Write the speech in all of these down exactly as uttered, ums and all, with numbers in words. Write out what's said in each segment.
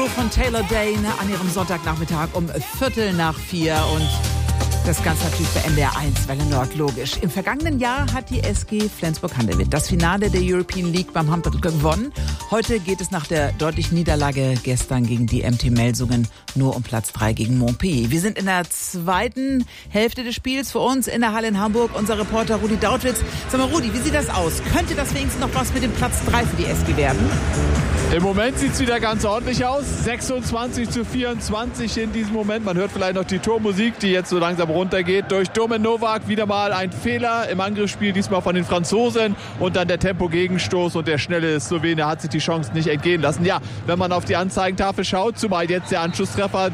Groove von Taylor Dayne an ihrem Sonntagnachmittag um Viertel nach vier und das Ganze natürlich bei N D R eins, Welle Nord, logisch. Im vergangenen Jahr hat die S G Flensburg-Handewitt das Finale der European League beim Handball gewonnen. Heute geht es nach der deutlichen Niederlage gestern gegen die M T Melsungen nur um Platz drei gegen Montpellier. Wir sind in der zweiten Hälfte des Spiels für uns in der Halle in Hamburg. Unser Reporter Rudi Dautschitz. Sag mal, Rudi, wie sieht das aus? Könnte das wenigstens noch was mit dem Platz drei für die S G werden? Im Moment sieht es wieder ganz ordentlich aus. sechsundzwanzig zu vierundzwanzig in diesem Moment. Man hört vielleicht noch die Tormusik, die jetzt so langsam runtergeht. Durch Domen Novak wieder mal ein Fehler im Angriffsspiel, diesmal von den Franzosen. Und dann der Tempo-Gegenstoß und der schnelle Slowene hat sich die Chance nicht entgehen lassen. Ja, wenn man auf die Anzeigentafel schaut, zumal jetzt der Anschlusstreffer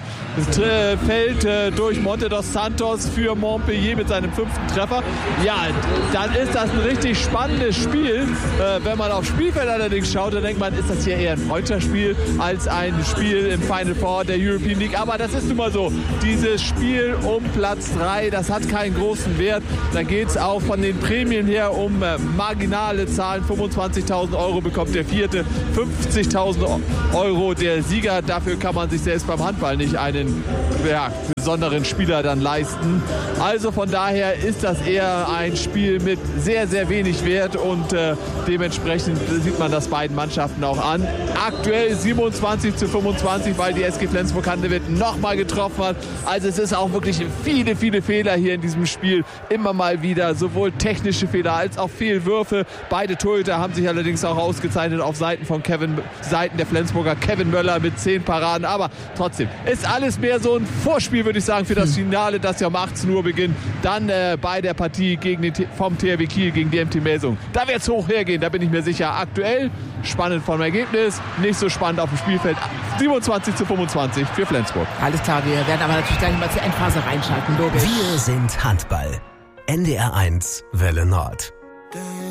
fällt äh, durch Monte dos Santos für Montpellier mit seinem fünften Treffer. Ja, dann ist das ein richtig spannendes Spiel. Äh, wenn man aufs Spielfeld allerdings schaut, dann denkt man, ist das hier eher ein Freundschaftsspiel als ein Spiel im Final Four der European League. Aber das ist nun mal so. Dieses Spiel um Platz drei, das hat keinen großen Wert. Da geht es auch von den Prämien her um äh, marginale Zahlen. fünfundzwanzigtausend Euro bekommt der vierte, fünfzigtausend Euro der Sieger. Dafür kann man sich selbst beim Handball nicht einen ja, besonderen Spieler dann leisten. Also von daher ist das eher ein Spiel mit sehr, sehr wenig Wert und äh, dementsprechend sieht man das beiden Mannschaften auch an. Aktuell siebenundzwanzig zu fünfundzwanzig, weil die S G Flensburg-Handewitt nochmal getroffen hat. Also es ist auch wirklich viele, viele Fehler hier in diesem Spiel. Immer mal wieder sowohl technische Fehler als auch Fehlwürfe. Beide Torhüter haben sich allerdings auch ausgezeichnet auf Seiten von Kevin, Seiten der Flensburger. Kevin Möller mit zehn Paraden. Aber trotzdem ist alles mehr so ein Vorspiel, würde ich sagen, für das Finale, das ja um achtzehn Uhr beginnt. Dann äh, bei der Partie gegen den, vom T H W Kiel gegen die M T Melsungen. Da wird es hoch hergehen, da bin ich mir sicher. Aktuell spannend vom Ergebnis, nicht so spannend auf dem Spielfeld. siebenundzwanzig zu fünfundzwanzig für Flensburg. Alles klar, wir werden aber natürlich gleich mal zur Endphase reinschalten, logisch. Wir sind Handball. N D R eins, Welle Nord.